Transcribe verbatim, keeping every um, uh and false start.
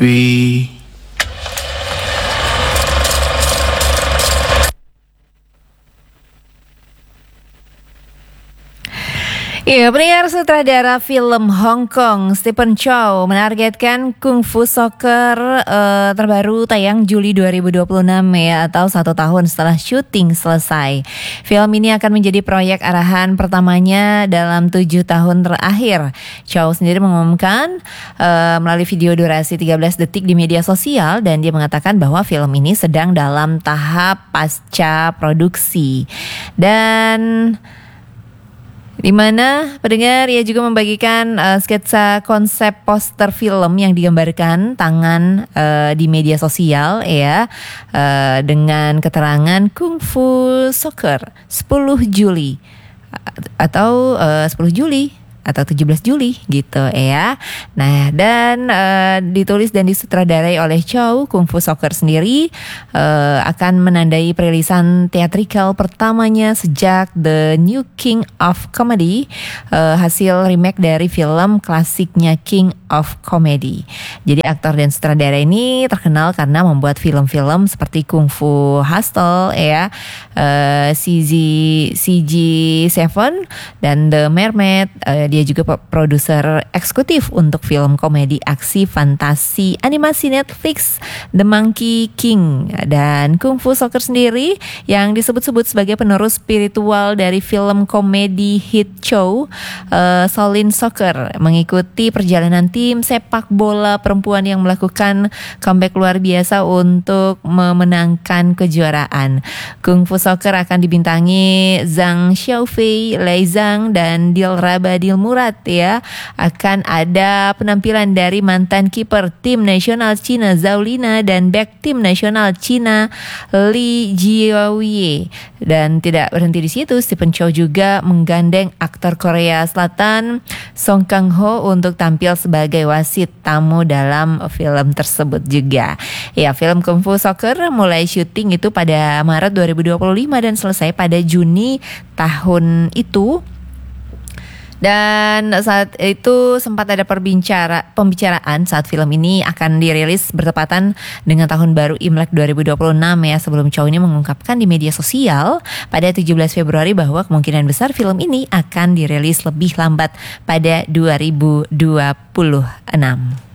happy. Ya, pendengar, sutradara film Hong Kong Stephen Chow menargetkan Kung Fu Soccer uh, terbaru tayang Juli dua ribu dua puluh enam ya, atau satu tahun setelah syuting selesai. Film ini akan menjadi proyek arahan pertamanya dalam tujuh tahun terakhir. Chow sendiri mengumumkan uh, melalui video durasi tiga belas detik di media sosial, dan dia mengatakan bahwa film ini sedang dalam tahap pasca produksi. Dan di mana pendengar, ia juga membagikan uh, sketsa konsep poster film yang digambarkan tangan uh, di media sosial ya, uh, dengan keterangan Kung Fu Soccer sepuluh Juli atau uh, sepuluh Juli atau tujuh belas Juli gitu ya. Nah, dan uh, ditulis dan disutradarai oleh Chow, Kung Fu Soccer sendiri uh, akan menandai perilisan teatrikal pertamanya sejak The New King of Comedy, uh, hasil remake dari film klasiknya King of Comedy. Jadi aktor dan sutradara ini terkenal karena membuat film-film seperti Kung Fu Hustle ya, uh, C G tujuh dan The Mermaid. uh, Dia juga produser eksekutif untuk film komedi aksi fantasi animasi Netflix The Monkey King. Dan Kung Fu Soccer sendiri yang disebut-sebut sebagai penerus spiritual dari film komedi hit Chow, uh, Shaolin Soccer, mengikuti perjalanan tim sepak bola perempuan yang melakukan comeback luar biasa untuk memenangkan kejuaraan. Kung Fu Soccer akan dibintangi Zhang Xiaofei, Lei Zhang, dan Dilraba Dilmurad ya. Akan ada penampilan dari mantan kiper tim nasional Cina Zhao Lina dan bek tim nasional Cina Li Jiaoye. Dan tidak berhenti di situ, Stephen Chow juga menggandeng aktor Korea Selatan Song Kang-ho untuk tampil sebagai wasit tamu dalam film tersebut juga. Ya, film Kung Fu Soccer mulai syuting itu pada Maret dua ribu dua puluh lima dan selesai pada Juni tahun itu. Dan saat itu sempat ada perbicara, pembicaraan saat film ini akan dirilis bertepatan dengan tahun baru Imlek dua ribu dua puluh enam ya, sebelum Chow ini mengungkapkan di media sosial pada tujuh belas Februari bahwa kemungkinan besar film ini akan dirilis lebih lambat pada dua ribu dua puluh enam.